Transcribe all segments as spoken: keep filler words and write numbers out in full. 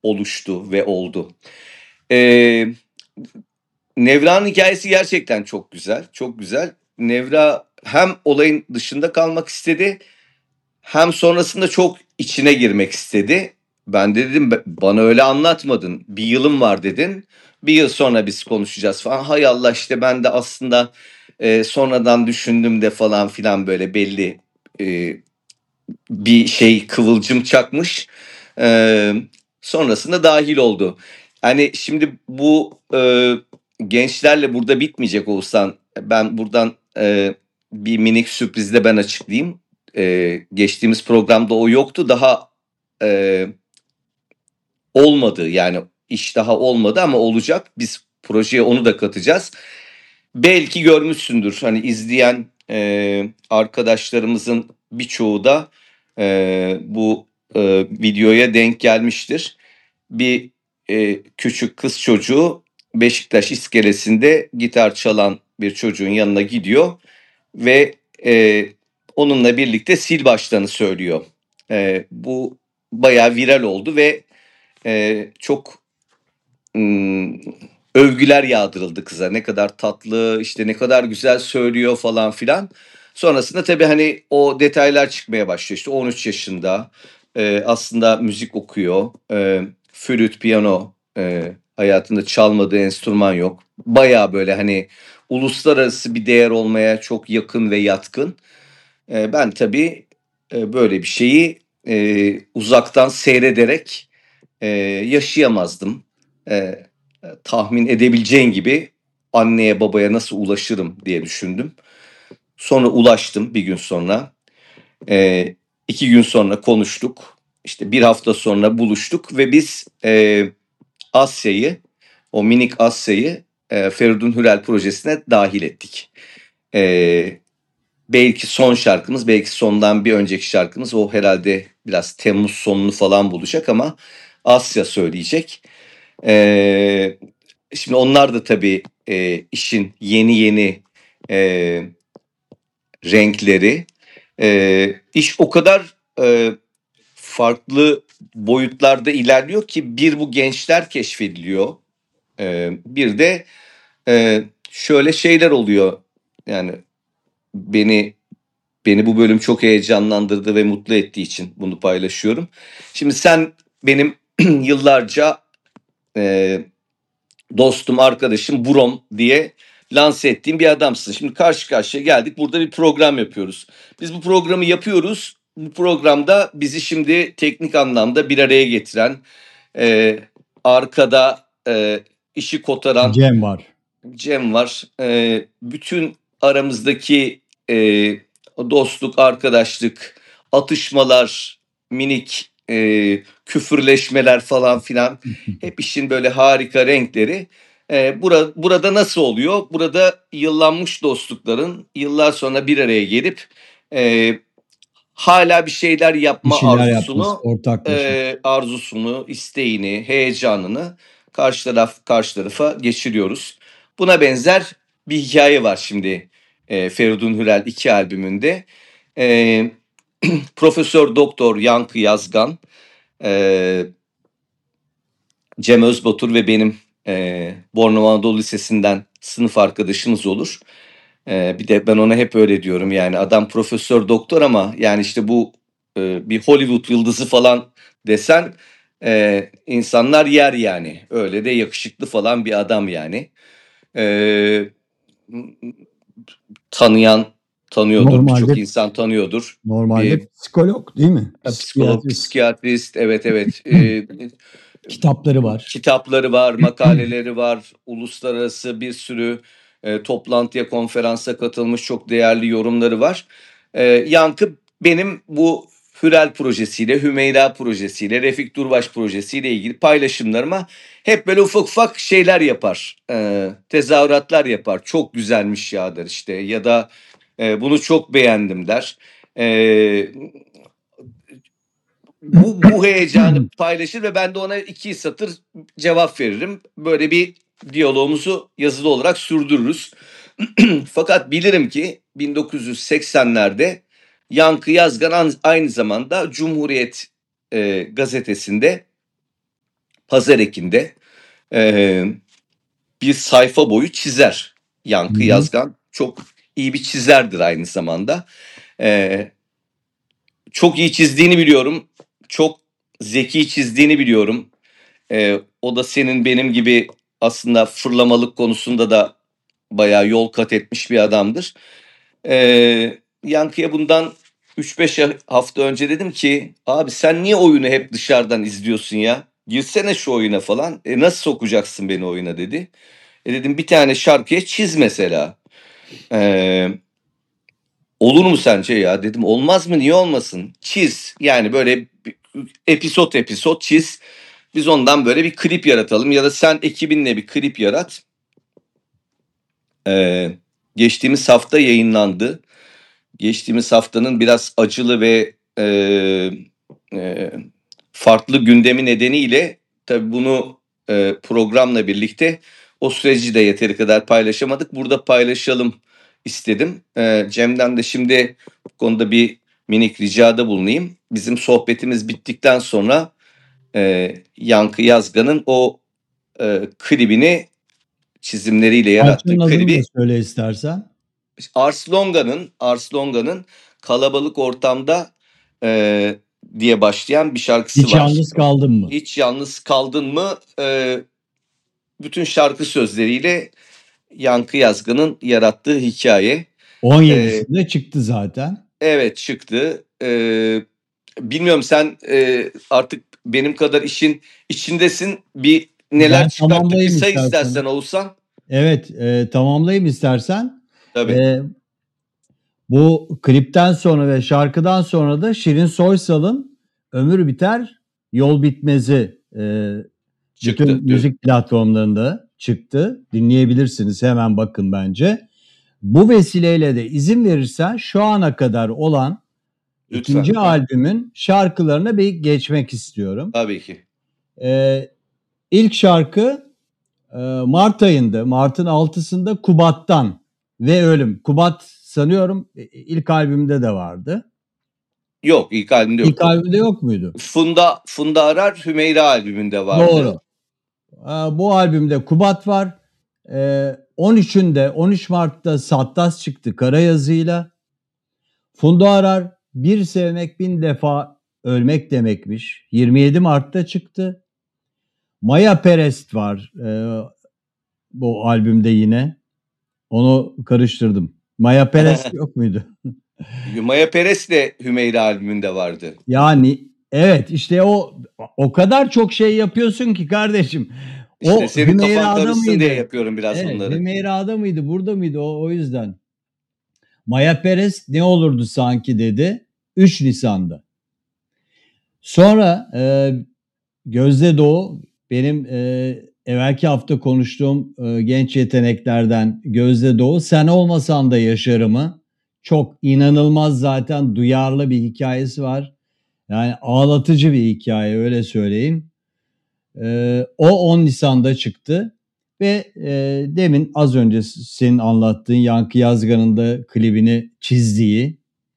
oluştu ve oldu. Ee, Nevra'nın hikayesi gerçekten çok güzel, çok güzel. Nevra hem olayın dışında kalmak istedi, hem sonrasında çok içine girmek istedi. Ben de dedim, bana öyle anlatmadın. Bir yılım var dedin. Bir yıl sonra biz konuşacağız falan. Hay Allah, işte ben de aslında e, sonradan düşündüm de falan filan, böyle belli e, bir şey, kıvılcım çakmış. E, Sonrasında dahil oldu. Hani şimdi bu e, gençlerle burada bitmeyecek Oğuzhan. Ben buradan e, bir minik sürprizle ben açıklayayım. E, geçtiğimiz programda o yoktu. Daha e, olmadı, yani iş daha olmadı ama olacak. Biz projeye onu da katacağız. Belki görmüşsündür, hani izleyen e, arkadaşlarımızın birçoğu da e, bu e, videoya denk gelmiştir. Bir e, küçük kız çocuğu Beşiktaş iskelesinde gitar çalan bir çocuğun yanına gidiyor ve e, onunla birlikte sil baştanı söylüyor. E, bu bayağı viral oldu ve e, çok ım, övgüler yağdırıldı kıza. Ne kadar tatlı, işte ne kadar güzel söylüyor falan filan. Sonrasında tabii hani o detaylar çıkmaya başlıyor. İşte on üç yaşında e, aslında müzik okuyor. E, flüt, piyano, e, hayatında çalmadığı enstrüman yok. Bayağı böyle hani uluslararası bir değer olmaya çok yakın ve yatkın. E, ben tabii e, böyle bir şeyi e, uzaktan seyrederek e, yaşayamazdım. E, Tahmin edebileceğin gibi anneye babaya nasıl ulaşırım diye düşündüm. Sonra ulaştım bir gün sonra. E, iki gün sonra konuştuk. İşte bir hafta sonra buluştuk ve biz e, Asya'yı, o minik Asya'yı e, Feridun Hürel projesine dahil ettik. E, Belki son şarkımız, belki sondan bir önceki şarkımız, o herhalde biraz Temmuz sonunu falan bulacak ama Asya söyleyecek. Ee, Şimdi onlar da tabii e, işin yeni yeni e, renkleri. E, iş o kadar e, farklı boyutlarda ilerliyor ki, bir bu gençler keşfediliyor. E, bir de e, şöyle şeyler oluyor. Yani beni Beni bu bölüm çok heyecanlandırdı ve mutlu ettiği için bunu paylaşıyorum. Şimdi sen benim yıllarca e, dostum, arkadaşım, Burom diye lanse ettiğim bir adamsın. Şimdi karşı karşıya geldik. Burada bir program yapıyoruz. Biz bu programı yapıyoruz. Bu programda bizi şimdi teknik anlamda bir araya getiren, e, arkada e, işi kotaran Cem var. Cem var. E, bütün aramızdaki e, dostluk, arkadaşlık, atışmalar, minik e, küfürleşmeler falan filan, hep işin böyle harika renkleri. E, bura, burada nasıl oluyor? Burada yıllanmış dostlukların yıllar sonra bir araya gelip e, hala bir şeyler Bir yapma şeyler yapması, arzusunu, ortaklaşa. e, arzusunu, isteğini, heyecanını karşı taraf karşı tarafa geçiriyoruz. Buna benzer bir hikaye var şimdi e, Feridun Hürel iki albümünde. E, Profesör Doktor Yankı Yazgan, e, Cem Özbatur ve benim e, Bornova Anadolu Lisesi'nden sınıf arkadaşımız olur. E, bir de ben ona hep öyle diyorum, yani adam profesör doktor ama yani işte bu e, bir Hollywood yıldızı falan desen e, insanlar yer yani. Öyle de yakışıklı falan bir adam yani. E, Tanıyan tanıyordur, birçok Normalde insan tanıyordur. normalde Bir psikolog değil mi? psikolog, Psikiyatrist. psikiyatrist, evet evet. E, Kitapları var. Kitapları var, makaleleri var, uluslararası bir sürü e, toplantıya, konferansa katılmış, çok değerli yorumları var. E, Yankı benim bu Hürel projesiyle, Hümeyra projesiyle, Refik Durbaş projesiyle ilgili paylaşımlarıma hep böyle ufak ufak şeyler yapar, e, tezahüratlar yapar. Çok güzelmiş ya der işte, ya da e, bunu çok beğendim der. E, bu, bu heyecanı paylaşır ve ben de ona iki satır cevap veririm. Böyle bir diyalogumuzu yazılı olarak sürdürürüz. Fakat bilirim ki bin dokuz yüz seksenlerde Yankı Yazgan aynı zamanda Cumhuriyet e, gazetesinde Pazar Eki'nde e, bir sayfa boyu çizer. Hı Yankı hı. Yazgan çok iyi bir çizerdir aynı zamanda. E, çok iyi çizdiğini biliyorum. Çok zeki çizdiğini biliyorum. E, o da senin benim gibi aslında fırlamalık konusunda da bayağı yol kat etmiş bir adamdır. E, Yankı'ya bundan üç beş hafta önce dedim ki abi sen niye oyunu hep dışarıdan izliyorsun ya? Girsene şu oyuna falan. E, nasıl sokacaksın beni oyuna dedi. E dedim bir tane şarkıya çiz mesela. E, olur mu sence ya? Dedim olmaz mı niye olmasın? Çiz. Yani böyle episod episod çiz. Biz ondan böyle bir klip yaratalım ya da sen ekibinle bir klip yarat. Ee, geçtiğimiz hafta yayınlandı. Geçtiğimiz haftanın biraz acılı ve e, e, farklı gündemi nedeniyle tabii bunu e, programla birlikte o süreci de yeteri kadar paylaşamadık. Burada paylaşalım istedim. E, Cem'den de şimdi bu konuda bir minik ricada bulunayım. Bizim sohbetimiz bittikten sonra e, Yankı Yazgan'ın o e, klibini çizimleriyle Parçanın yarattığı adını da klibi söyle istersen. Ars Longa'nın Ars Longa'nın Kalabalık Ortamda e, diye başlayan bir şarkısı Hiç var. yalnız kaldın mı? Hiç yalnız kaldın mı? E, bütün şarkı sözleriyle Yankı Yazgan'ın yarattığı hikaye. on E, yedisinde çıktı zaten. evet çıktı. E, bilmiyorum sen e, artık benim kadar işin içindesin. Bir neler Ben çıkarttı tamamlayayım kısa istersen. istersen Oğuzhan. Evet, e, tamamlayayım istersen. Tabii. E, bu klipten sonra ve şarkıdan sonra da Şirin Soysal'ın Ömür Biter Yol Bitmez'i e, Çıktı bütün dün. müzik platformlarında çıktı. Dinleyebilirsiniz, hemen bakın bence. Bu vesileyle de izin verirsen şu ana kadar olan Lütfen. ikinci albümün şarkılarına bir geçmek istiyorum. Tabii ki. Ee, ilk şarkı e, Mart ayında, Mart'ın altısında Kubat'tan ve Ölüm. Kubat sanıyorum e, ilk albümde de vardı. Yok ilk albümde İlk yoktu. albümde yok muydu? Funda Funda Arar Hümeyra albümünde vardı. Doğru. Ee, bu albümde Kubat var. Ee, on üçünde on üç Mart'ta Sattas çıktı kara yazıyla. Funda Arar bir sevmek bin defa ölmek demekmiş. yirmi yedi Mart'ta çıktı. Maya Perest var e, bu albümde yine. Onu karıştırdım. Maya Perest yok muydu? Maya Perez de Hümeyra albümünde vardı. Yani evet, işte o o kadar çok şey yapıyorsun ki kardeşim. İşte O senin kafan Hümeyra'da karışsın diye mıydı? yapıyorum biraz Evet, bunları. Hümeyra'da mıydı? Burada mıydı? O, o yüzden. Maya Perez ne olurdu sanki dedi. üç Nisan'da. Sonra e, Gözde Doğu benim e, evvelki hafta konuştuğum e, genç yeteneklerden Gözde Doğu. Sen olmasan da yaşarımı. Çok inanılmaz, zaten duyarlı bir hikayesi var. Yani ağlatıcı bir hikaye, öyle söyleyeyim. E, o on Nisan'da çıktı. Ve e, demin az önce senin anlattığın Yankı Yazgan'ın da klibini çizdiği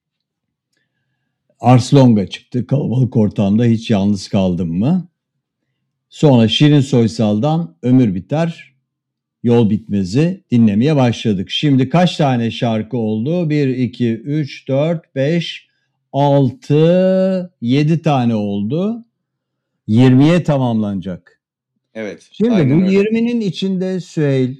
Ars Longa çıktı. Kalabalık Ortamda Hiç Yalnız Kaldım mı? Sonra Şirin Soysal'dan Ömür Biter Yol Bitmez'i dinlemeye başladık. Şimdi kaç tane şarkı oldu? bir, iki, üç, dört, beş, altı, yedi tane oldu. yirmiye tamamlanacak. Evet. Şimdi Aynen bu öyle. yirminin içinde Süheyl,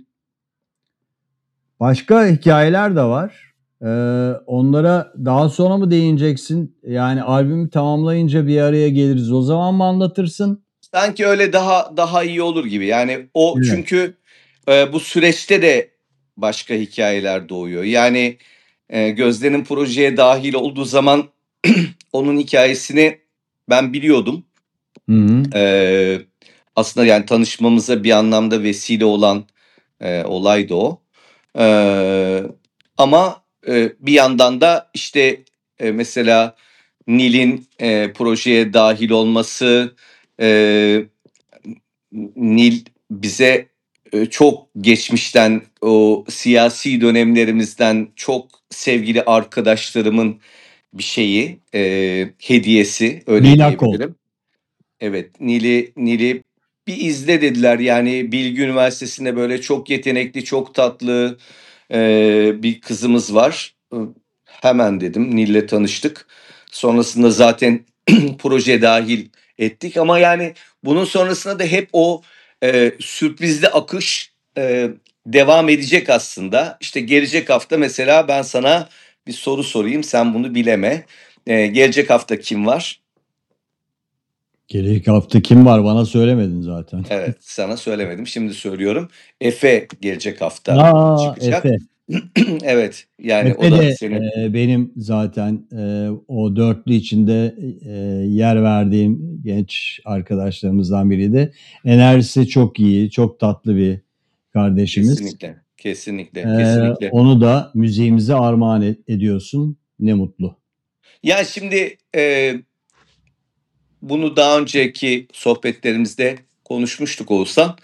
başka hikayeler de var. Ee, onlara daha sonra mı değineceksin? Yani albümü tamamlayınca bir araya geliriz. O zaman mı anlatırsın? Sanki öyle daha daha iyi olur gibi. Yani o Evet. çünkü e, bu süreçte de başka hikayeler doğuyor. Yani e, Gözde'nin projeye dahil olduğu zaman onun hikayesini ben biliyordum. Hı hı. E, aslında yani tanışmamıza bir anlamda vesile olan e, olay da o. E, ama e, bir yandan da işte e, mesela Nil'in e, projeye dahil olması, e, Nil bize e, çok geçmişten, o siyasi dönemlerimizden çok sevgili arkadaşlarımın bir şeyi, e, hediyesi öyle Nil Akol. diyebilirim. Evet, Nil'i Nil'i bir izle dediler. Yani Bilgi Üniversitesi'nde böyle çok yetenekli, çok tatlı e, bir kızımız var. Hemen dedim, Nil'le tanıştık. Sonrasında zaten projeye dahil ettik ama yani bunun sonrasında da hep o e, sürprizli akış e, devam edecek aslında. İşte gelecek hafta mesela ben sana bir soru sorayım, sen bunu bileme. E, gelecek hafta kim var? Gelecek hafta kim var bana söylemedin zaten. Evet, sana söylemedim. Şimdi söylüyorum. Efe gelecek hafta Aa, çıkacak. Efe. Evet, yani o Efe da de senin e, benim zaten e, o dörtlü içinde e, yer verdiğim genç arkadaşlarımızdan biriydi. Enerjisi çok iyi, çok tatlı bir kardeşimiz. kesinlikle, kesinlikle, E, kesinlikle. onu da müziğimize armağan ed- ediyorsun. Ne mutlu. Ya şimdi e, bunu daha önceki sohbetlerimizde konuşmuştuk olsa.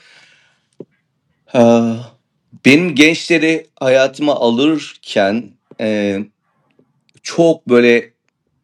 Benim gençleri hayatıma alırken e, çok böyle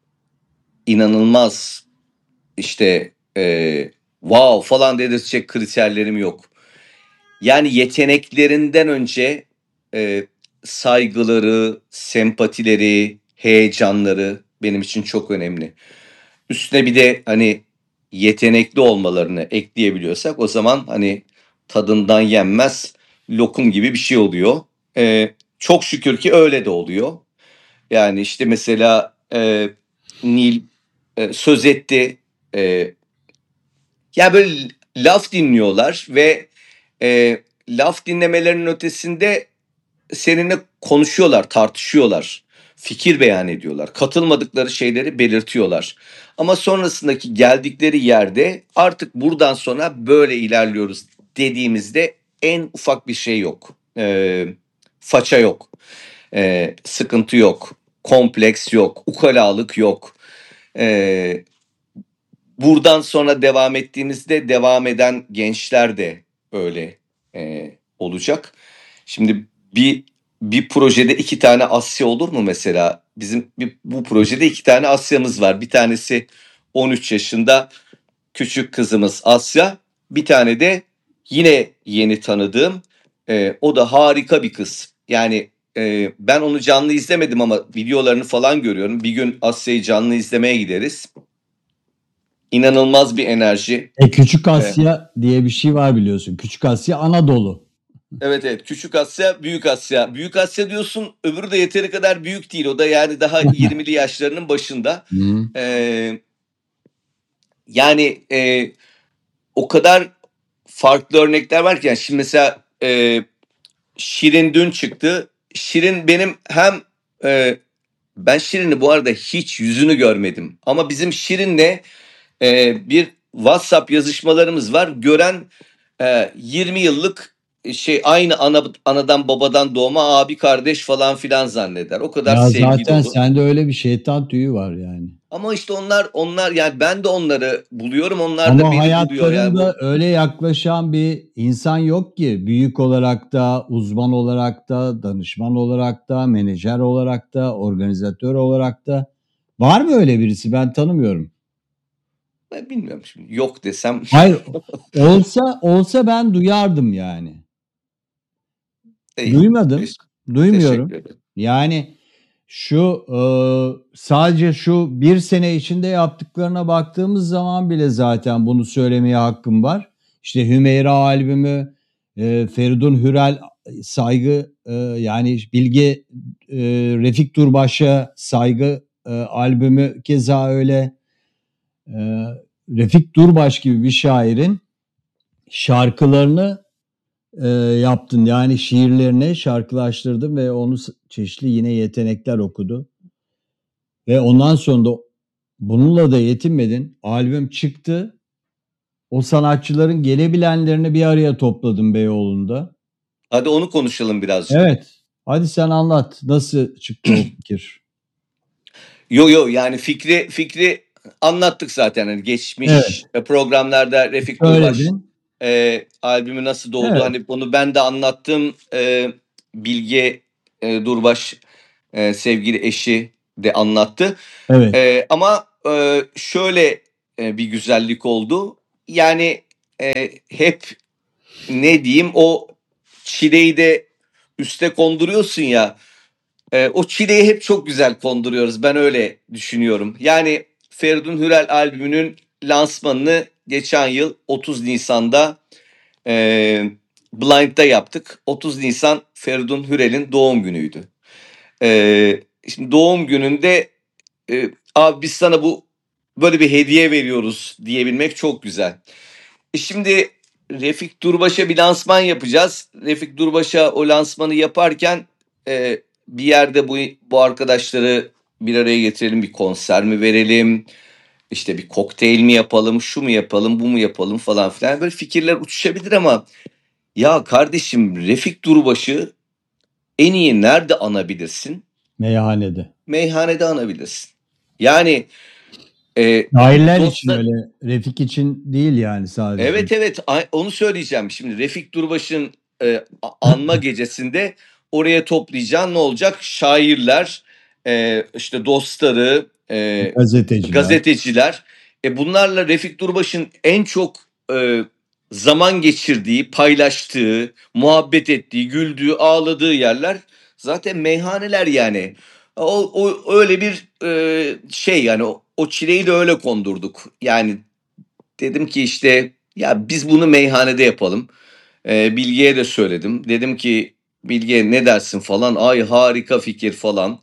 inanılmaz işte e, wow falan dedirtecek kriterlerim yok. Yani yeteneklerinden önce e, saygıları, sempatileri, heyecanları benim için çok önemli. Üstüne bir de hani yetenekli olmalarını ekleyebiliyorsak o zaman hani tadından yenmez lokum gibi bir şey oluyor. E, çok şükür ki öyle de oluyor. Yani işte mesela e, Nil e, söz etti. E, ya böyle laf dinliyorlar ve e, laf dinlemelerinin ötesinde seninle konuşuyorlar, tartışıyorlar, fikir beyan ediyorlar, katılmadıkları şeyleri belirtiyorlar. Ama sonrasındaki geldikleri yerde artık buradan sonra böyle ilerliyoruz dediğimizde en ufak bir şey yok. E, faça yok, e, sıkıntı yok, kompleks yok, ukalalık yok. E, buradan sonra devam ettiğimizde devam eden gençler de öyle e, olacak. Şimdi bir bir projede iki tane Asya olur mu mesela? Bizim bir, bu projede iki tane Asya'mız var. Bir tanesi on üç yaşında küçük kızımız Asya. Bir tane de yine yeni tanıdığım e, o da harika bir kız. Yani e, ben onu canlı izlemedim ama videolarını falan görüyorum. Bir gün Asya'yı canlı izlemeye gideriz. İnanılmaz bir enerji. E Küçük Ee, Asya diye bir şey var biliyorsun. Küçük Asya Anadolu. evet evet, Küçük Asya, Büyük Asya. Büyük Asya diyorsun, öbürü de yeteri kadar büyük değil. O da yani daha yirmili yaşlarının başında. Hı. Ee, yani e, o kadar farklı örnekler var ki. Yani şimdi mesela e, Şirin dün çıktı. Şirin benim hem e, ben Şirin'i bu arada hiç yüzünü görmedim. Ama bizim Şirin'le e, bir WhatsApp yazışmalarımız var. Gören e, yirmi yıllık şey aynı ana, anadan babadan doğma abi kardeş falan filan zanneder. O kadar Ya sevgi zaten dolu. sende öyle bir şeytan tüyü var yani. Ama işte onlar onlar yani ben de onları buluyorum. Onlar da Ama beni buluyor. Yani hayatlarında bu öyle yaklaşan bir insan yok ki. Büyük olarak da, uzman olarak da, danışman olarak da, menajer olarak da, organizatör olarak da. Var mı öyle birisi? Ben tanımıyorum. ben bilmiyorum şimdi. Yok desem Hayır, olsa olsa ben duyardım yani. iyi. Duymadım, Teş- teşekkür duymuyorum. ederim. Yani şu e, sadece şu bir sene içinde yaptıklarına baktığımız zaman bile zaten bunu söylemeye hakkım var. İşte Hümeyra albümü, e, Feridun Hürel saygı, e, yani Bilge e, Refik Durbaş'a saygı e, albümü keza öyle. E, Refik Durbaş gibi bir şairin şarkılarını e, yaptın. Yani şiirlerini şarkılaştırdın ve onu çeşitli yine yetenekler okudu. Ve ondan sonra da bununla da yetinmedin. Albüm çıktı. O sanatçıların gelebilenlerini bir araya topladın Beyoğlu'nda. Hadi onu konuşalım birazcık. Evet. Hadi sen anlat. Nasıl çıktı o fikir? Yo yo, yani fikri fikri anlattık zaten. Hani geçmiş Evet. e, programlarda Refik Durbaş Söyledin. e, albümü nasıl doğdu, Evet. hani bunu ben de anlattım. E, Bilge e, Durbaş e, sevgili eşi de anlattı. Evet. E, ama e, şöyle e, bir güzellik oldu. Yani e, hep ne diyeyim o çileyi de üste konduruyorsun ya. E, o çileyi hep çok güzel konduruyoruz. Ben öyle düşünüyorum. Yani Feridun Hürel albümünün lansmanını geçen yıl otuz Nisan'da e, Blind'da yaptık. otuz Nisan Feridun Hürel'in doğum günüydü. E, şimdi doğum gününde e, abi biz sana bu böyle bir hediye veriyoruz diyebilmek çok güzel. E şimdi Refik Durbaş'a bir lansman yapacağız. Refik Durbaş'a o lansmanı yaparken e, bir yerde bu bu arkadaşları bir araya getirelim, bir konser mi verelim, işte bir kokteyl mi yapalım, şu mu yapalım, bu mu yapalım falan filan. Böyle fikirler uçuşabilir ama ya kardeşim Refik Durbaş'ı en iyi nerede anabilirsin? Meyhanede. Meyhanede anabilirsin. Yani e, Şairler için dostlar. öyle, Refik için değil yani sadece. Evet evet a- onu söyleyeceğim. Şimdi Refik Durbaş'ın e, a- anma gecesinde oraya toplayacağın ne olacak? Şairler, e, işte dostları, e, Gazeteciler. gazeteciler. E, bunlarla Refik Durbaş'ın en çok e, zaman geçirdiği, paylaştığı, muhabbet ettiği, güldüğü, ağladığı yerler zaten meyhaneler yani. O, o öyle bir e, şey yani o, o çileyi de öyle kondurduk. Yani dedim ki işte ya biz bunu meyhanede yapalım. Ee, Bilge'ye de söyledim. Dedim ki Bilge ne dersin falan. Ay harika fikir falan.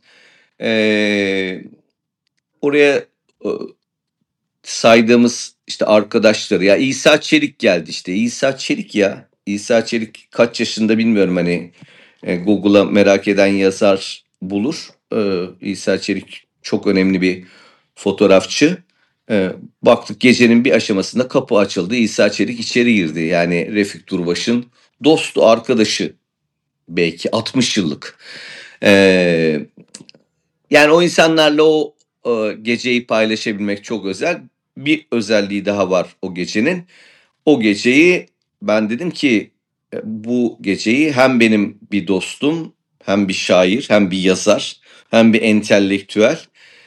Ee, oraya e, saydığımız işte arkadaşları ya İsa Çelik geldi işte. İsa Çelik ya. İsa Çelik kaç yaşında bilmiyorum hani e, Google'a merak eden yazar bulur. Ee, İsa Çelik çok önemli bir fotoğrafçı. Ee, baktık gecenin bir aşamasında kapı açıldı. İsa Çelik içeri girdi. Yani Refik Durbaş'ın dostu, arkadaşı belki altmış yıllık. Ee, yani o insanlarla o e, geceyi paylaşabilmek çok özel. Bir özelliği daha var o gecenin. O geceyi ben dedim ki e, bu geceyi hem benim bir dostum, hem bir şair, hem bir yazar, hem bir entelektüel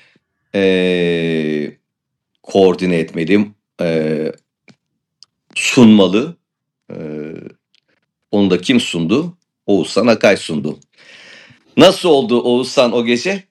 e, koordine etmeliyim, e, sunmalı. E, onu da kim sundu? Oğuzhan Akay sundu. Nasıl oldu Oğuzhan o gece?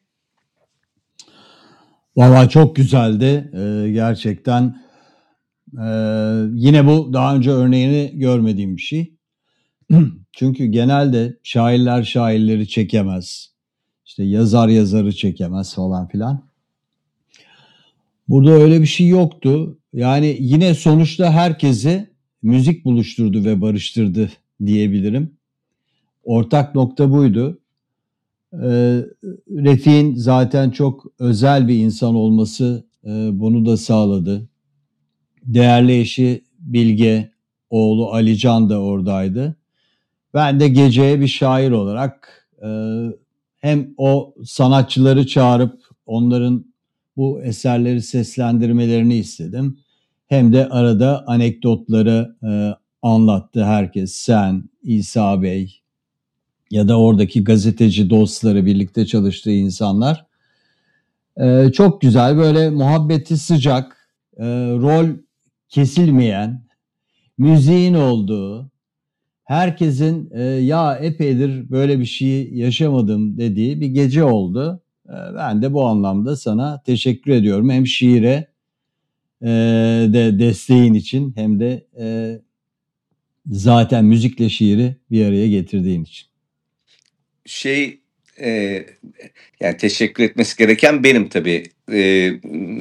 Valla çok güzeldi. Ee, gerçekten. Ee, yine bu daha önce örneğini görmediğim bir şey. Çünkü genelde şairler şairleri çekemez. İşte yazar yazarı çekemez falan filan. Burada öyle bir şey yoktu. Yani yine sonuçta herkesi müzik buluşturdu ve barıştırdı diyebilirim. Ortak nokta buydu. Ee, Refik'in zaten çok özel bir insan olması e, bunu da sağladı. Değerli eşi Bilge, oğlu Alican da oradaydı. Ben de geceye bir şair olarak e, hem o sanatçıları çağırıp onların bu eserleri seslendirmelerini istedim. Hem de arada anekdotları e, anlattı herkes. Sen, İsa Bey ya da oradaki gazeteci dostları, birlikte çalıştığı insanlar. E, çok güzel, böyle muhabbeti sıcak, e, rol kesilmeyen, müziğin olduğu, herkesin e, ya epeydir böyle bir şey yaşamadım dediği bir gece oldu. E, ben de bu anlamda sana teşekkür ediyorum. Hem şiire e, de desteğin için hem de e, zaten müzikle şiiri bir araya getirdiğin için. Şey e, yani teşekkür etmesi gereken benim tabii. E,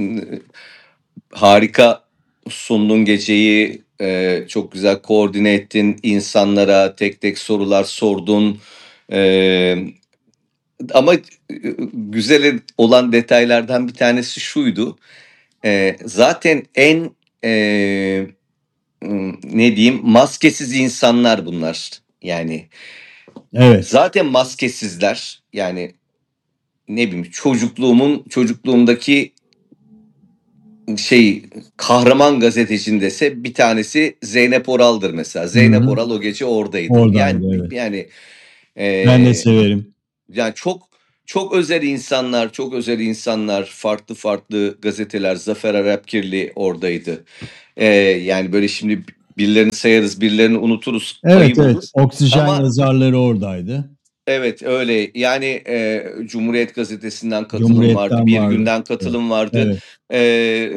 harika sundun geceyi. E, çok güzel koordine ettin. İnsanlara tek tek sorular sordun. E, ama e, güzel olan detaylardan bir tanesi şuydu. E, zaten en e, ne diyeyim maskesiz insanlar bunlar. Yani Evet. zaten maskesizler. Yani ne bileyim çocukluğumun çocukluğumdaki şey kahraman gazetecin dese bir tanesi Zeynep Oral'dır mesela. Hı Zeynep hı. Oral o gece oradaydı. Yani Oradaydı, evet. yani Ben de e, severim. yani çok çok özel insanlar, çok özel insanlar, farklı farklı gazeteler. Zafer Arapkirli oradaydı. E, yani böyle şimdi birilerini sayarız, birilerini unuturuz. Evet Ayıp olur. evet. Oksijen Ama yazarları oradaydı. evet öyle. Yani e, Cumhuriyet Gazetesi'nden katılım vardı. Cumhuriyet'ten Bir vardı. Gün'den Evet. katılım vardı. Evet. E,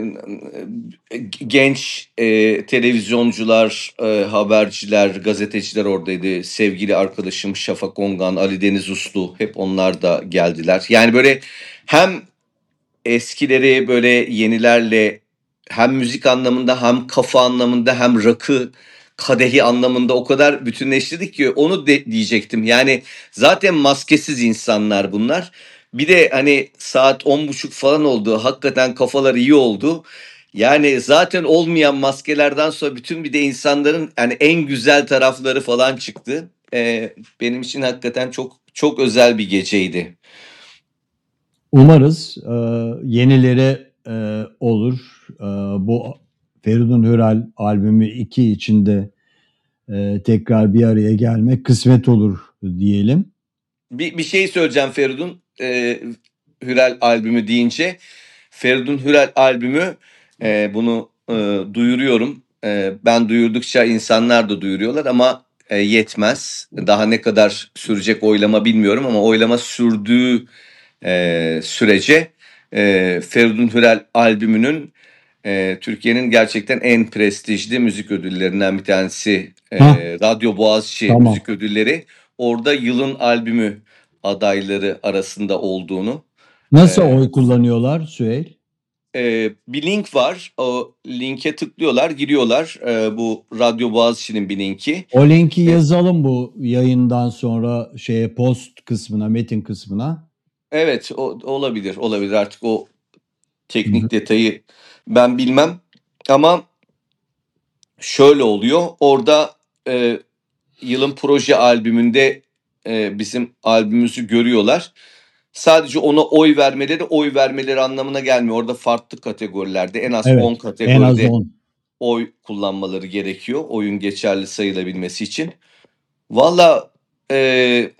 genç e, televizyoncular, e, haberciler, gazeteciler oradaydı. Sevgili arkadaşım Şafak Ongan, Ali Deniz Uslu, hep onlar da geldiler. Yani böyle hem eskileri böyle yenilerle, hem müzik anlamında hem kafa anlamında hem rakı kadehi anlamında o kadar bütünleştirdik ki onu de, diyecektim. Yani zaten maskesiz insanlar bunlar. Bir de hani saat on buçuk falan oldu. Hakikaten kafalar iyi oldu. Yani zaten olmayan maskelerden sonra bütün bir de insanların yani en güzel tarafları falan çıktı. Ee, benim için hakikaten çok çok özel bir geceydi. Umarız e, yenileri e, olur. E, bu Feridun Hürel albümü iki içinde e, tekrar bir araya gelmek kısmet olur diyelim. Bir, bir şey söyleyeceğim Feridun. Ee, Hürel albümü deyince. Feridun Hürel albümü e, bunu e, duyuruyorum. E, ben duyurdukça insanlar da duyuruyorlar ama e, yetmez. Daha ne kadar sürecek oylama bilmiyorum ama oylama sürdüğü e, sürece e, Feridun Hürel albümünün e, Türkiye'nin gerçekten en prestijli müzik ödüllerinden bir tanesi. E, Hah, Radyo Boğaziçi tamam. Müzik Ödülleri. Orada yılın albümü adayları arasında olduğunu. Nasıl E, oy kullanıyorlar Süheyl? e, bir link var. O linke tıklıyorlar, giriyorlar. E, bu Radyo Boğaziçi'nin bir linki. O linki E, yazalım bu yayından sonra şeye post kısmına, metin kısmına. evet, o, olabilir, olabilir. Artık o Hı hı. teknik detayı ben bilmem. Ama şöyle oluyor. Orada e, yılın proje albümünde e, bizim albümümüzü görüyorlar. Sadece ona oy vermeleri, oy vermeleri anlamına gelmiyor. Orada farklı kategorilerde, en az Evet, on en az kategoride on. oy kullanmaları gerekiyor. Oyun geçerli sayılabilmesi için. Valla e,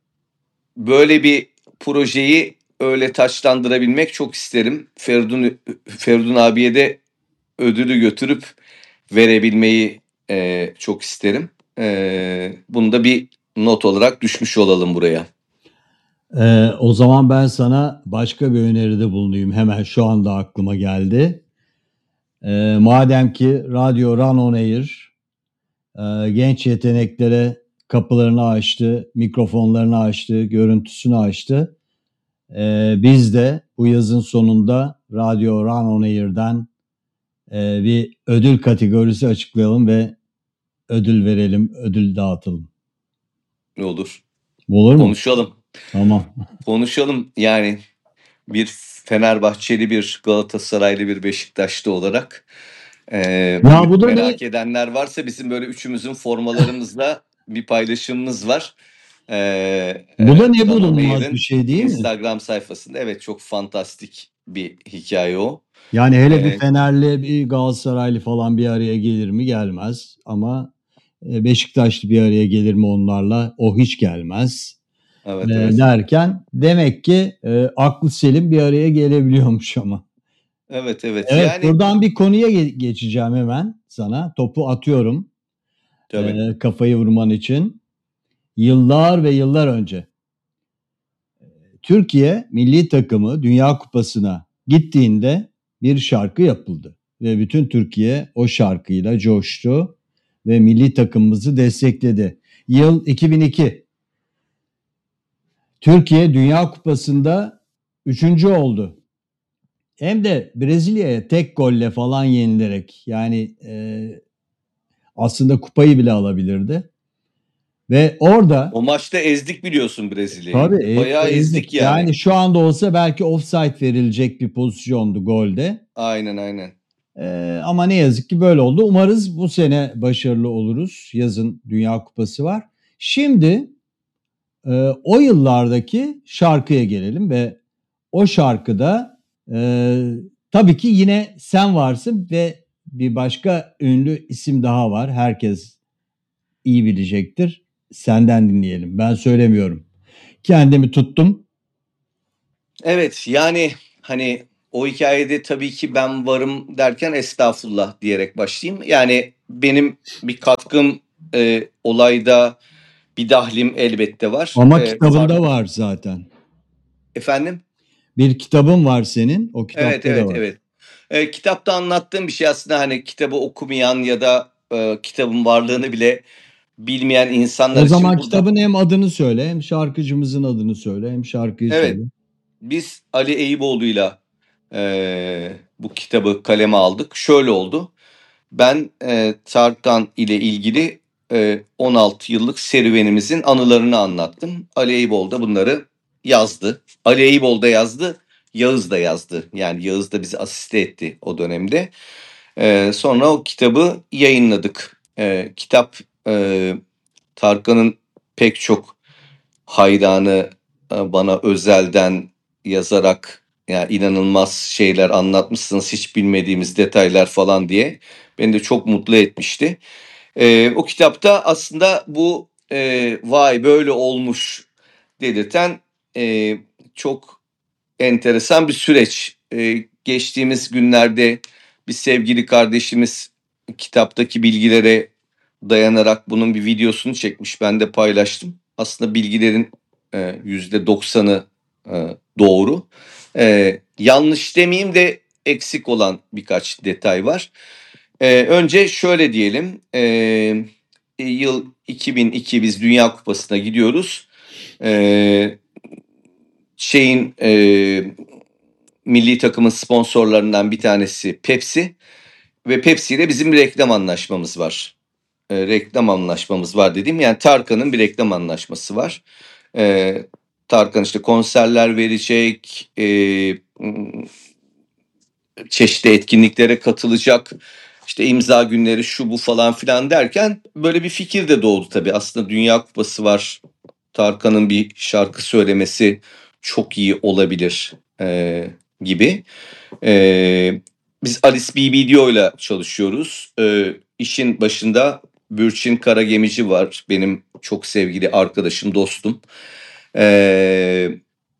böyle bir projeyi öyle taçlandırabilmek çok isterim. Feridun, Feridun abiye de ödülü götürüp verebilmeyi e, çok isterim. E, bunu da bir not olarak düşmüş olalım buraya. Ee, o zaman ben sana başka bir öneride bulunayım. Hemen şu anda aklıma geldi. Ee, madem ki Radyo Run On Air e, genç yeteneklere kapılarını açtı, mikrofonlarını açtı, görüntüsünü açtı. Ee, biz de bu yazın sonunda Radyo Run On Air'den e, bir ödül kategorisi açıklayalım ve ödül verelim, ödül dağıtalım. Ne olur? Olur mu? Konuşalım. Tamam. Konuşalım yani bir Fenerbahçeli, bir Galatasaraylı, bir Beşiktaşlı olarak e, Ya bu da ne? merak edenler varsa bizim böyle üçümüzün formalarımızla bir paylaşımımız var. E, Bu da e, ne Run On bulunmaz bir Air'in şey değil mi? Instagram sayfasında. Evet, çok fantastik bir hikaye o. Yani hele bir E, Fenerli, bir Galatasaraylı falan bir araya gelir mi? Gelmez. Ama e, Beşiktaşlı bir araya gelir mi onlarla? O hiç gelmez. E, evet evet. derken demek ki e, aklı selim bir araya gelebiliyormuş ama. Evet evet Evet, yani buradan bir konuya ge- geçeceğim hemen sana. Topu atıyorum e, tabii. kafayı vurman için. Yıllar ve yıllar önce Türkiye milli takımı Dünya Kupası'na gittiğinde bir şarkı yapıldı ve bütün Türkiye o şarkıyla coştu ve milli takımımızı destekledi. Yıl iki bin iki. Türkiye Dünya Kupası'nda üçüncü oldu. Hem de Brezilya'ya tek golle falan yenilerek, yani e, aslında kupayı bile alabilirdi. Ve orada O maçta ezdik biliyorsun Brezilya'yı. tabii e, Bayağı ezdik. ezdik yani. Yani şu anda olsa belki offside verilecek bir pozisyondu golde. Aynen aynen. Ee, ama ne yazık ki böyle oldu. Umarız bu sene başarılı oluruz. Yazın Dünya Kupası var. Şimdi e, o yıllardaki şarkıya gelelim ve o şarkıda e, tabii ki yine sen varsın ve bir başka ünlü isim daha var. Herkes iyi bilecektir. Senden dinleyelim. Ben söylemiyorum. Kendimi tuttum. Evet yani hani o hikâyede tabii ki ben varım derken estağfurullah diyerek başlayayım. Yani benim bir katkım, eee, olayda bir dahlim elbette var. Ama Eee, fark kitabında var zaten. Efendim? Bir kitabın var senin, o Evet, kitapta da evet, var. evet. Eee, kitapta anlattığım bir şey aslında, hani, kitabı okumayan ya da, eee, kitabın varlığını bile bilmeyen insanlar O için zaman burada. kitabın hem adını söyle, hem şarkıcımızın adını söyle, hem şarkıyı söyle. Evet, biz Ali Eyüboğlu'yla, eee, bu kitabı kaleme aldık. Şöyle oldu, ben, eee, Tarkan ile ilgili, eee, on altı yıllık serüvenimizin anılarını anlattım. Ali Eyüboğlu da bunları yazdı. Ali Eyüboğlu da yazdı, Yağız da yazdı. Yani Yağız da bizi asiste etti o dönemde. Eee, sonra o kitabı yayınladık. Eee, kitap, eee, Tarkan'ın pek çok hayranı, eee, bana özelden yazarak, "Ya, inanılmaz şeyler anlatmışsınız, hiç bilmediğimiz detaylar." falan diye beni de çok mutlu etmişti. Eee, o kitapta aslında bu, eee, "Vay, böyle olmuş." dedirten, eee, çok enteresan bir süreç. Eee, geçtiğimiz günlerde bir sevgili kardeşimiz kitaptaki bilgilere dayanarak bunun bir videosunu çekmiş. Ben de paylaştım. Aslında bilgilerin, eee, yüzde doksanı, eee, doğru. Eee, yanlış demeyeyim de eksik olan birkaç detay var. Eee, önce şöyle diyelim, eee, yıl iki bin iki biz Dünya Kupası'na gidiyoruz. Eee, şeyin, eee, millî takımın sponsorlarından bir tanesi Pepsi ve Pepsi ile bizim bir reklam anlaşmamız var. Eee, reklam anlaşmamız var dediğim, yani Tarkan'ın bir reklam anlaşması var. Eee, Tarkan işte konserler verecek, eee, ımm, çeşitli etkinliklere katılacak, işte imza günleri, şu bu falan filan derken böyle bir fikir de doğdu tabii. Aslında Dünya Kupası var. Tarkan'ın bir şarkı söylemesi çok iyi olabilir, eee, gibi. Eee, biz Alice B B D O'yla çalışıyoruz. Eee, işin başında Bürçin Karagemici var. Benim çok sevgili arkadaşım, dostum. Eee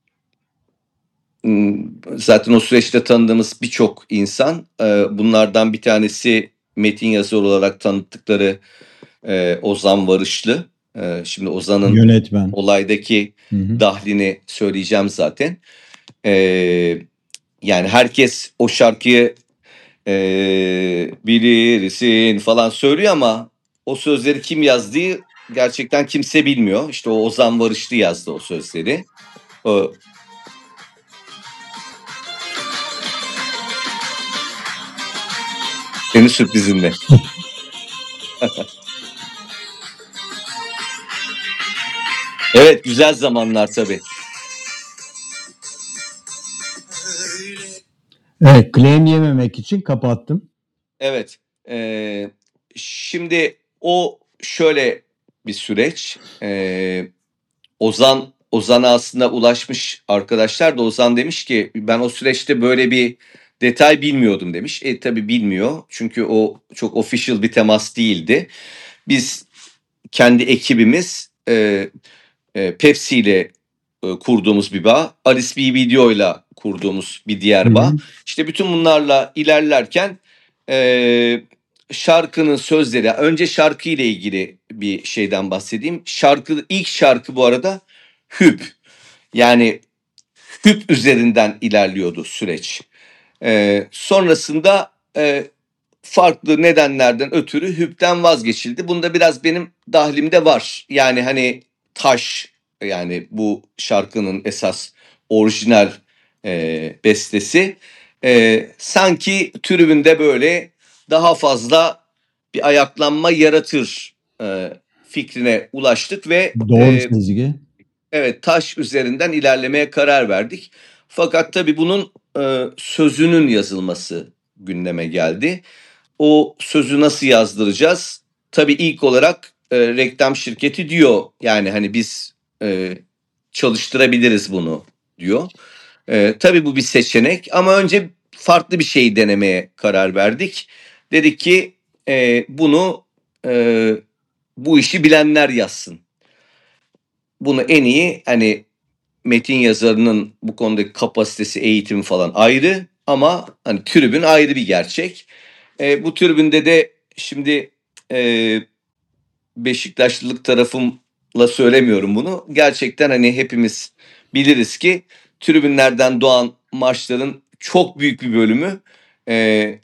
ımm, zaten o süreçte tanıdığımız birçok insan, eee, bunlardan bir tanesi metin yazarı olarak tanıttıkları, eee, Ozan Varışlı. Eee, şimdi Ozan'ın Yönetmen. olaydaki Hı hı. dahlini söyleyeceğim zaten. Eee, yani herkes o şarkıyı, eee, bilirsin falan söylüyor ama o sözleri kim yazdığı gerçekten kimse bilmiyor. İşte o Ozan Varışlı yazdı o sözleri. O Senin sürprizinle. Evet, güzel zamanlar tabii. Evet, claim yememek için kapattım. Evet. Eee, şimdi o şöyle bir süreç. Eee, Ozan Ozan'a aslında ulaşmış arkadaşlar da Ozan demiş ki ben o süreçte böyle bir detay bilmiyordum demiş. E tabii bilmiyor. Çünkü o çok official bir temas değildi. Biz kendi ekibimiz eee, eee, Pepsi ile eee, kurduğumuz bir bağ, Alice B B D O'yla kurduğumuz bir Hı diğer bağ. hı. İşte bütün bunlarla ilerlerken eee, şarkının sözleri, önce şarkı ile ilgili bir şeyden bahsedeyim. Şarkı ilk şarkı bu arada Hüp. Yani Hüp üzerinden ilerliyordu süreç. Eee, sonrasında eee, farklı nedenlerden ötürü Hüp'ten vazgeçildi. Bunda biraz benim dahlimde var. Yani hani Taş, yani bu şarkının esas orijinal eee, bestesi eee, sanki tribünde böyle daha fazla bir ayaklanma yaratır eee, fikrine ulaştık ve Doğru eee Sezgi. evet, Taş üzerinden ilerlemeye karar verdik. Fakat tabii bunun eee, sözünün yazılması gündeme geldi. O sözü nasıl yazdıracağız? Tabii ilk olarak eee, reklam şirketi diyor yani hani biz eee, çalıştırabiliriz bunu diyor. Eee, tabii bu bir seçenek ama önce farklı bir şey denemeye karar verdik. Dedik ki eee, bunu eee, bu işi bilenler yazsın. Bunu en iyi hani metin yazarının bu konudaki kapasitesi, eğitimi falan ayrı. Ama hani tribün ayrı bir gerçek. E, bu tribünde de şimdi e, Beşiktaşlılık tarafımla söylemiyorum bunu. Gerçekten hani hepimiz biliriz ki tribünlerden doğan maçların çok büyük bir bölümü e,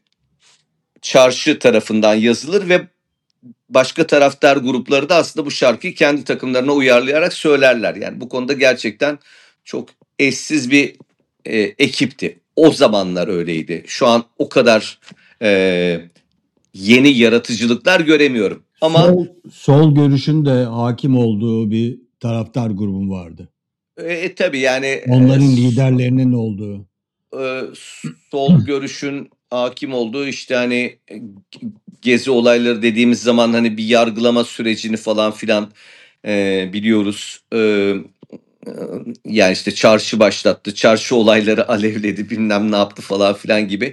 çarşı tarafından yazılır ve başka taraftar grupları da aslında bu şarkıyı kendi takımlarına uyarlayarak söylerler. Yani bu konuda gerçekten çok eşsiz bir e, ekipti. O zamanlar öyleydi. Şu an o kadar e, yeni yaratıcılıklar göremiyorum. Ama Sol sol görüşün de hakim olduğu bir taraftar grubum vardı. e, tabii yani e, Onların liderlerinin olduğu. e, sol görüşün hakim olduğu işte hani e, gezi olayları dediğimiz zaman hani bir yargılama sürecini falan filan e, biliyoruz. E, e, yani işte çarşı başlattı, çarşı olayları alevledi, bilmem ne yaptı falan filan gibi.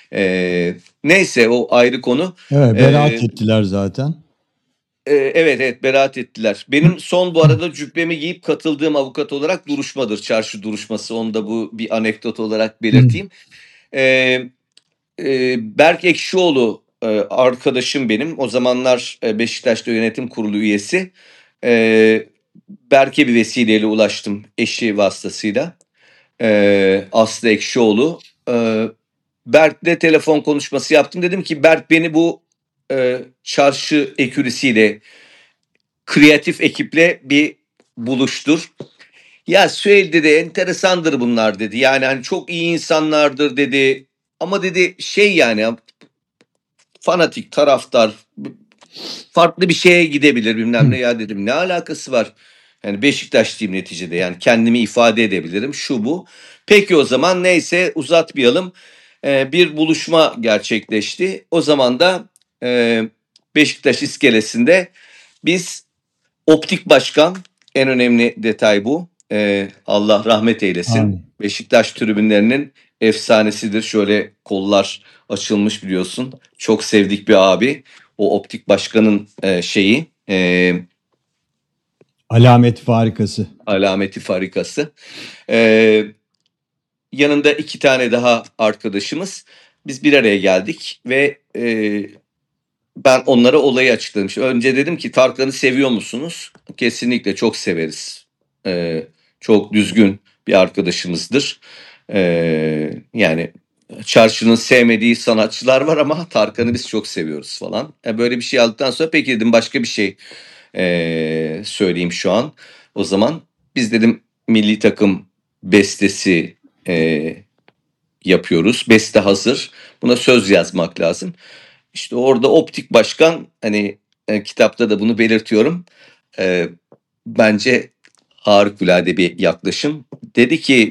E, neyse o ayrı konu. Evet, E, beraat ettiler zaten. e, evet evet beraat ettiler. Benim son bu arada cübbemi giyip katıldığım avukat olarak duruşmadır. Çarşı duruşması. Onu da bu bir anekdot olarak belirteyim. E, e, Berk Ekşioğlu e, arkadaşım benim. O zamanlar e, Beşiktaş'ta yönetim kurulu üyesi. E, Berk'e bir vesileyle ulaştım eşi vasıtasıyla. E, Aslı Ekşioğlu. E, Berk'le telefon konuşması yaptım. Dedim ki Berk beni bu e, çarşı ekürisiyle, kreatif ekiple bir buluştur. Ya söyledi de enteresandır bunlar dedi. Yani hani çok iyi insanlardır dedi. Ama dedi şey yani fanatik taraftar farklı bir şeye gidebilir bilmem ne ya dedim ne alakası var? Yani Beşiktaşlıyım neticede yani kendimi ifade edebilirim şu bu. Peki o zaman neyse uzatmayalım. Ee, bir buluşma gerçekleşti. O zaman da e, Beşiktaş iskelesinde biz Optik Başkan en önemli detay bu. Ee, Allah rahmet eylesin. Amin. Beşiktaş tribünlerinin efsanesidir. Şöyle kollar açılmış biliyorsun. Çok sevdik bir abi. O Optik Başkan'ın e, şeyi e, Alamet farikası. alameti farikası. E, yanında iki tane daha arkadaşımız. Biz bir araya geldik ve e, ben onlara olayı açıkladım. Şimdi önce dedim ki Tarkan'ı seviyor musunuz? Kesinlikle çok severiz. Ee, çok düzgün bir arkadaşımızdır. Ee, yani çarşının sevmediği sanatçılar var ama Tarkan'ı biz çok seviyoruz falan. E, böyle bir şey aldıktan sonra peki dedim başka bir şey e, söyleyeyim şu an. O zaman biz dedim milli takım bestesi e, yapıyoruz. Beste hazır. Buna söz yazmak lazım. İşte orada Optik Başkan hani e, kitapta da bunu belirtiyorum. E, bence harikulade bir yaklaşım. Dedi ki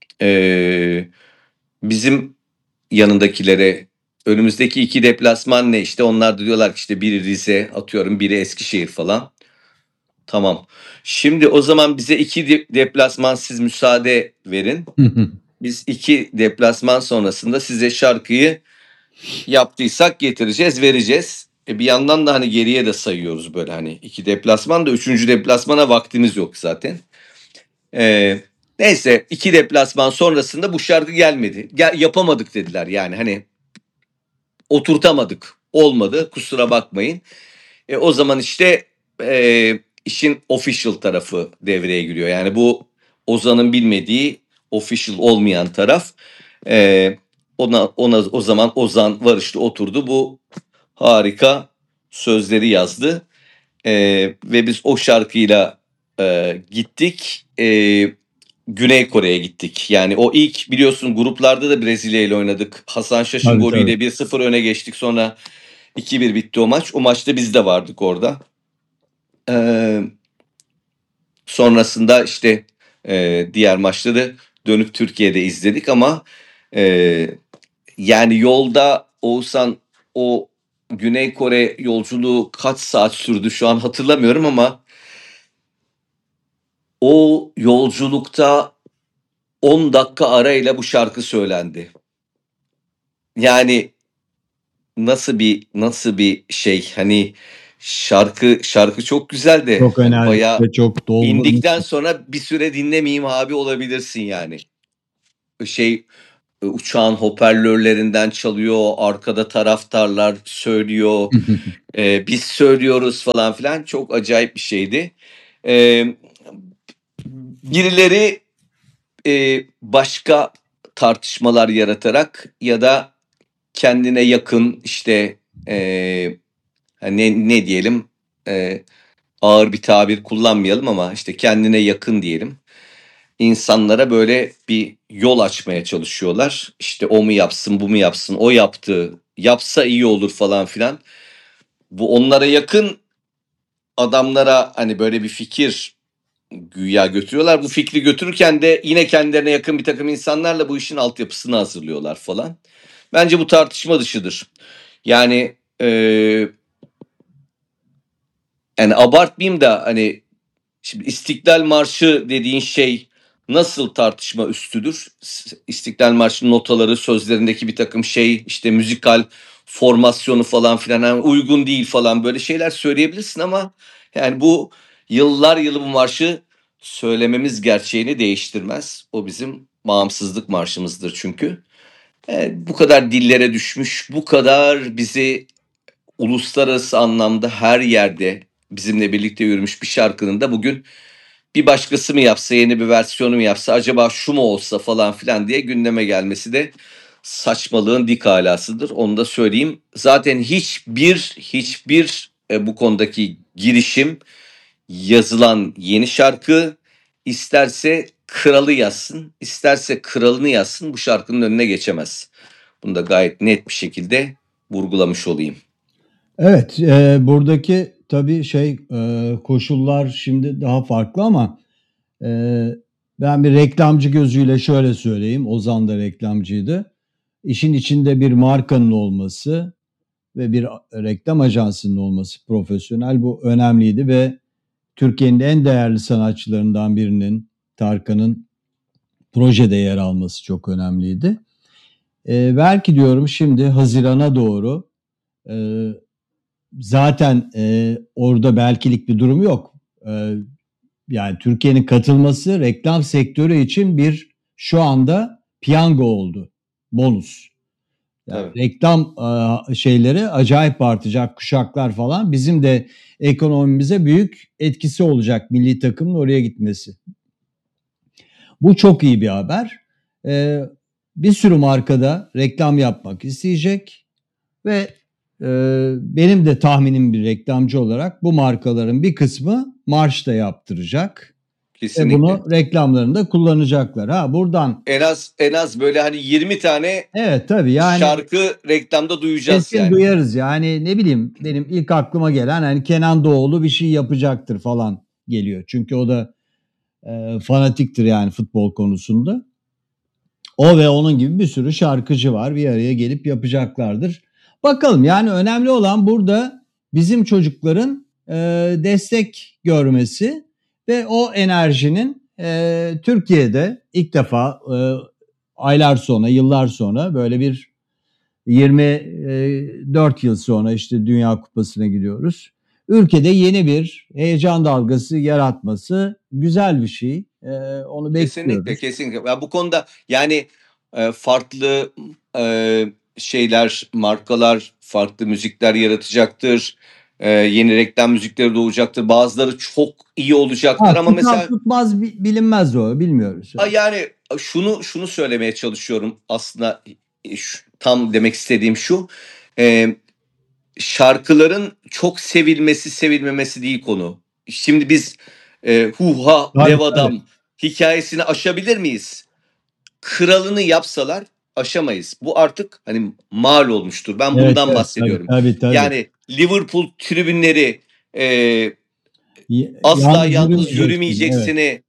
e, bizim yanındakilere önümüzdeki iki deplasman ne işte onlar da diyorlar ki işte biri Rize atıyorum biri Eskişehir falan. Tamam. Şimdi o zaman bize iki de- deplasman siz müsaade verin. Biz iki deplasman sonrasında size şarkıyı yaptıysak getireceğiz, vereceğiz. E bir yandan da hani geriye de sayıyoruz böyle hani iki deplasman da üçüncü deplasmana vaktimiz yok zaten. E, neyse iki deplasman sonrasında bu şarkı gelmedi. Gel, yapamadık dediler yani hani oturtamadık. Olmadı kusura bakmayın. E, o zaman işte e, işin official tarafı devreye giriyor. Yani bu Ozan'ın bilmediği official olmayan taraf. E, ona, ona o zaman Ozan var işte oturdu bu harika sözleri yazdı. E, ve biz o şarkıyla e, gittik. E, Güney Kore'ye gittik. Yani o ilk biliyorsun gruplarda da Brezilya ile oynadık. Hasan Şaş'ın Tabii tabii. golüyle bir sıfır öne geçtik. Sonra iki bir bitti o maç. O maçta biz de vardık orada. Ee, sonrasında işte e, diğer maçları dönüp Türkiye'de izledik ama e, yani yolda Oğuzhan o Güney Kore yolculuğu kaç saat sürdü şu an hatırlamıyorum ama o yolculukta on dakika arayla bu şarkı söylendi. Yani nasıl bir nasıl bir şey hani şarkı şarkı çok güzel de Çok hani enerjik bayağı ve çok indikten dolgun. sonra bir süre dinlemeyeyim abi olabilirsin yani. Şey e, uçağın hoparlörlerinden çalıyor, arkada taraftarlar söylüyor, e, biz söylüyoruz falan filan. Çok acayip bir şeydi. E, birileri e, başka tartışmalar yaratarak ya da kendine yakın işte e, ne, ne diyelim e, ağır bir tabir kullanmayalım ama işte kendine yakın diyelim. İnsanlara böyle bir yol açmaya çalışıyorlar. İşte o mu yapsın, bu mu yapsın, o yaptı, yapsa iyi olur falan filan. Bu onlara yakın adamlara hani böyle bir fikir güya götürüyorlar. Bu fikri götürürken de yine kendilerine yakın bir takım insanlarla bu işin altyapısını hazırlıyorlar falan. Bence bu tartışma dışıdır. Yani e, yani abartmayayım da hani şimdi İstiklal Marşı dediğin şey nasıl tartışma üstüdür? İstiklal Marşı'nın notaları, sözlerindeki bir takım şey, işte müzikal formasyonu falan filan yani uygun değil falan böyle şeyler söyleyebilirsin ama yani bu yıllar yılı bu marşı söylememiz gerçeğini değiştirmez. O bizim bağımsızlık marşımızdır çünkü. E, bu kadar dillere düşmüş, bu kadar bizi uluslararası anlamda her yerde bizimle birlikte yürümüş bir şarkının da bugün bir başkası mı yapsa, yeni bir versiyonu mu yapsa, acaba şu mu olsa falan filan diye gündeme gelmesi de saçmalığın dik alasıdır. Onu da söyleyeyim. Zaten hiçbir hiçbir e, bu konudaki girişim yazılan yeni şarkı isterse kralı yazsın, isterse kralını yazsın bu şarkının önüne geçemez. Bunu da gayet net bir şekilde vurgulamış olayım. Evet, e, buradaki tabii şey e, koşullar şimdi daha farklı ama e, ben bir reklamcı gözüyle şöyle söyleyeyim. Ozan da reklamcıydı. İşin içinde bir markanın olması ve bir reklam ajansının olması profesyonel bu önemliydi ve Türkiye'nin en değerli sanatçılarından birinin Tarkan'ın projede yer alması çok önemliydi. E, belki diyorum şimdi Haziran'a doğru e, zaten e, orada belkilik bir durum yok. E, yani Türkiye'nin katılması reklam sektörü için bir şu anda piyango oldu. Bonus. Yani Tabii. reklam e, şeyleri acayip artacak, kuşaklar falan. Bizim de ekonomimize büyük etkisi olacak milli takımın oraya gitmesi. Bu çok iyi bir haber. E, bir sürü markada reklam yapmak isteyecek ve e, benim de tahminim bir reklamcı olarak bu markaların bir kısmı marş da yaptıracak. Ve Kesinlikle. bunu reklamlarında kullanacaklar. Ha buradan En az en az böyle hani yirmi tane evet tabii yani şarkı reklamda duyacağız kesin yani. duyarız yani ne bileyim benim ilk aklıma gelen hani Kenan Doğulu bir şey yapacaktır falan geliyor. Çünkü o da e, fanatiktir yani futbol konusunda. O ve onun gibi bir sürü şarkıcı var bir araya gelip yapacaklardır. Bakalım yani önemli olan burada bizim çocukların e, destek görmesi ve o enerjinin e, Türkiye'de ilk defa e, aylar sonra, yıllar sonra böyle bir yirmi dört yıl sonra işte Dünya Kupası'na gidiyoruz. Ülkede yeni bir heyecan dalgası yaratması güzel bir şey. E, onu Kesinlikle, bekliyoruz. kesinlikle. Ya bu konuda yani e, farklı e, şeyler, markalar, farklı müzikler yaratacaktır. E, yeni reklam müzikleri doğacaktır. Bazıları çok iyi olacaktır Ha, ama tutar mesela tutmaz bi- bilinmez o bilmiyoruz. a, yani şunu şunu söylemeye çalışıyorum aslında e, şu- tam demek istediğim şu. E, şarkıların çok sevilmesi sevilmemesi değil konu. Şimdi biz e, huha Tabii dev tabii. adam hikayesini aşabilir miyiz? Kralını yapsalar aşamayız. Bu artık hani mal olmuştur. Ben Evet bundan evet tabii bahsediyorum. tabii tabii. Yani Liverpool tribünleri e, Y- asla yalnız yalnız yürümeyeceksin. Evet. yürümeyeceksini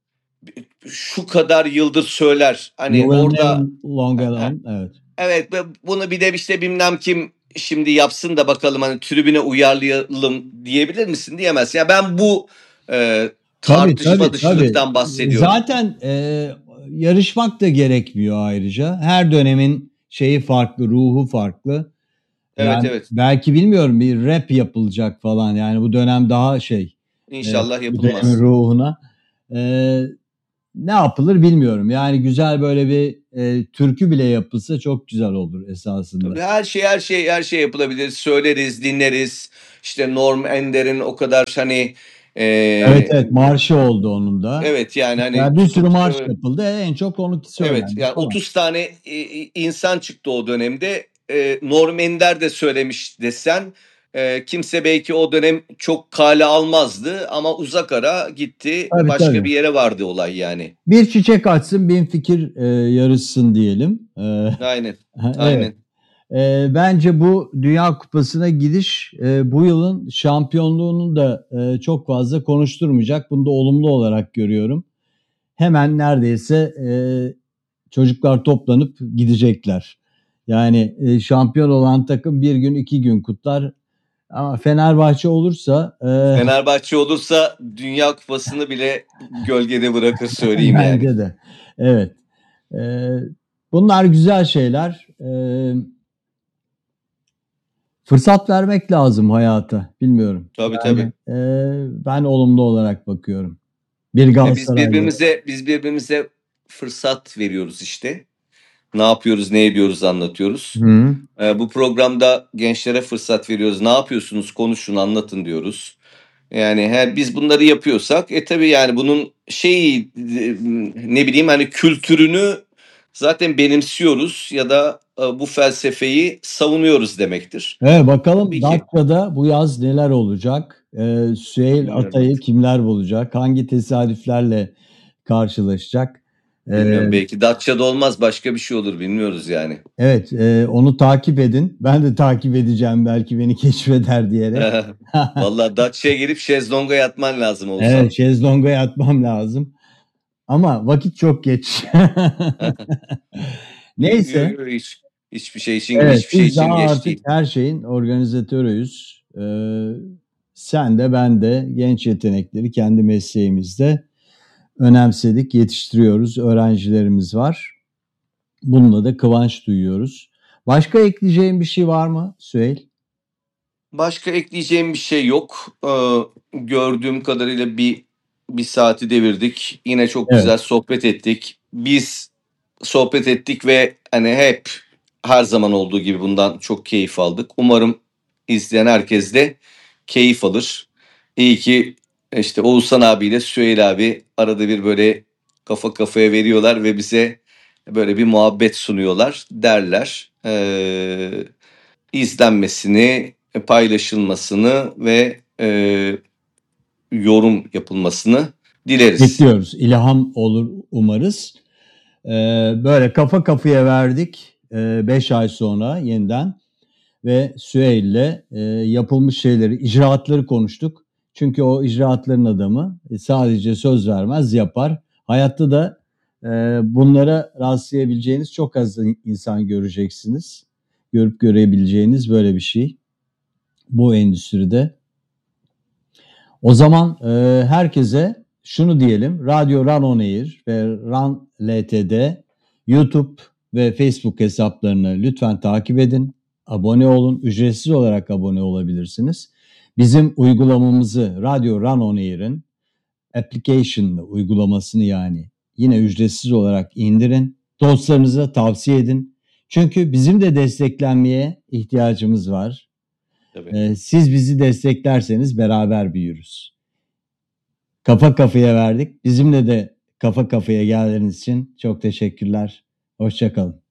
şu kadar yıldır söyler. You Hani will never orada long alone. Evet. evet ve bunu bir de işte bilmem kim şimdi yapsın da bakalım hani tribüne uyarlayalım diyebilir misin? Diyemezsin. Ya ben bu e, Tabii tartışma tabii tabii. dışılıktan bahsediyorum. Zaten e, yarışmak da gerekmiyor ayrıca. Her dönemin şeyi farklı, ruhu farklı. Evet Yani evet. belki bilmiyorum bir rap yapılacak falan. Yani bu dönem daha şey e, İnşallah bu dönemin yapılmaz. ruhuna. E, ne yapılır bilmiyorum. Yani güzel böyle bir e, türkü bile yapılsa çok güzel olur esasında. Tabii her şey her şey her şey yapılabilir. Söyleriz, dinleriz. İşte Norm Ender'in o kadar hani Evet e, evet, marşı oldu onun da. evet yani hani Yani bir sürü tutup marş e, yapıldı. En çok onunki evet söylendi yani falan. otuz tane e, e, insan çıktı o dönemde. E, Norm Ender de söylemiş desen e, kimse belki o dönem çok kale almazdı ama uzak ara gitti Tabii başka tabii. bir yere vardı olay yani. Bir çiçek açsın, bin fikir e, yarışsın diyelim. E, Aynen. evet. Aynen. E, bence bu Dünya Kupası'na gidiş e, bu yılın şampiyonluğunu da e, çok fazla konuşturmayacak. Bunu da olumlu olarak görüyorum. Hemen neredeyse e, çocuklar toplanıp gidecekler. Yani e, şampiyon olan takım bir gün iki gün kutlar. Ama Fenerbahçe olursa e, Fenerbahçe olursa Dünya Kupası'nı bile gölgede bırakır söyleyeyim yani. bence de. Evet. E, bunlar güzel şeyler. E, fırsat vermek lazım hayata. Bilmiyorum. Tabii Yani tabii. e, ben olumlu olarak bakıyorum. Bir E biz Galatasaraylı. birbirimize biz birbirimize fırsat veriyoruz işte. Ne yapıyoruz, ne ediyoruz anlatıyoruz. Hı. E, bu programda gençlere fırsat veriyoruz. Ne yapıyorsunuz? Konuşun, anlatın diyoruz. Yani her biz bunları yapıyorsak e tabii yani bunun şey e, ne bileyim hani kültürünü zaten benimsiyoruz ya da e, bu felsefeyi savunuyoruz demektir. Evet, bakalım Tabii ki. Datça'da bu yaz neler olacak? Ee, Süheyl Bilmiyorum Atay'ı artık. kimler bulacak? Hangi tesadüflerle karşılaşacak? Ee, Bilmiyorum belki Datça'da olmaz başka bir şey olur bilmiyoruz yani. evet, e, onu takip edin. Ben de takip edeceğim, belki beni keşfeder diyerek. Vallahi Datça'ya girip şezlonga yatman lazım Evet, olsan. şezlonga yatmam lazım. Ama vakit çok geç. Yok Neyse, yok hiç, hiçbir şey için evet, hiçbir şey biz için daha geç artık değil. her şeyin organizatörüyüz. Ee, sen de ben de genç yetenekleri kendi mesleğimizde önemsedik, yetiştiriyoruz. Öğrencilerimiz var. Bununla da kıvanç duyuyoruz. Başka ekleyeceğin bir şey var mı Süheyl? Başka ekleyeceğim bir şey yok. Ee, gördüğüm kadarıyla bir bir saati devirdik. Yine çok Evet. güzel sohbet ettik. Biz sohbet ettik ve hani hep her zaman olduğu gibi bundan çok keyif aldık. Umarım izleyen herkes de keyif alır. İyi ki işte Oğuzhan abiyle Süheyl abi arada bir böyle kafa kafaya veriyorlar ve bize böyle bir muhabbet sunuyorlar derler. Ee, izlenmesini, paylaşılmasını ve e, yorum yapılmasını dileriz. Bekliyoruz. İlham olur umarız. Ee, böyle kafa kafaya verdik beş ay sonra yeniden ve Süheyl'le e, yapılmış şeyleri, icraatları konuştuk. Çünkü o icraatların adamı e, sadece söz vermez, yapar. Hayatta da e, bunlara rastlayabileceğiniz çok az insan göreceksiniz. Görüp görebileceğiniz böyle bir şey bu endüstride. O zaman e, herkese şunu diyelim. Radyo Run On Air ve Run L T D YouTube ve Facebook hesaplarını lütfen takip edin. Abone olun. Ücretsiz olarak abone olabilirsiniz. Bizim uygulamamızı Radyo Run On Air'in application'ı, uygulamasını yani yine ücretsiz olarak indirin. Dostlarınıza tavsiye edin. Çünkü bizim de desteklenmeye ihtiyacımız var. Tabii. Ee, siz bizi desteklerseniz beraber büyürüz. Kafa kafaya verdik. Bizimle de kafa kafaya geldiğiniz için çok teşekkürler. Hoşça kalın.